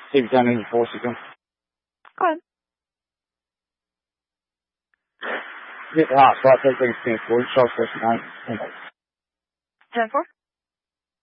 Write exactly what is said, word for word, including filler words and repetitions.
See if done any forces them. Go ahead. Hit the heart, right, take things ten forward, shot first nine. ten four?